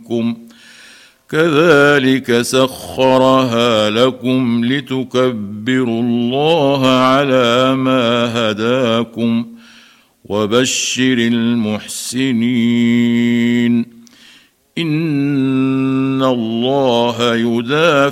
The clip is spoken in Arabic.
منكم كذلك سخرها لكم لتكبروا الله على ما هداكم وبشر المحسنين إن الله يدافع